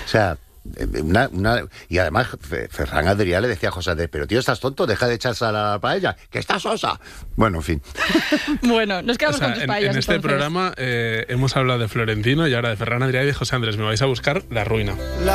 O sea, y además Ferran Adrià le decía a José Andrés, pero tío, ¿estás tonto? Deja de echar sal a la paella, que está sosa. Bueno, en fin. Bueno, nos quedamos con tus paellas. En este entonces. programa hemos hablado de Florentino y ahora de Ferran Adrià y de José Andrés. Me vais a buscar la ruina.